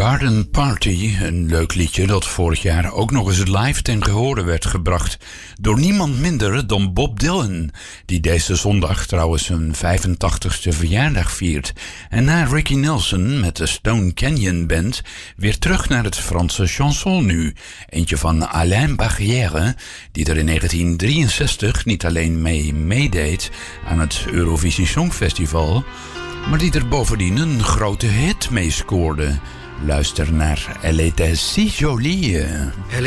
Garden Party, een leuk liedje dat vorig jaar ook nog eens live ten gehore werd gebracht door niemand minder dan Bob Dylan, die deze zondag trouwens zijn 85ste verjaardag viert. En na Ricky Nelson met de Stone Canyon Band weer terug naar het Franse chanson nu. Eentje van Alain Barrière, die er in 1963 niet alleen mee meedeed aan het Eurovisie Songfestival, maar die er bovendien een grote hit mee scoorde. Luister naar Elle était si jolie.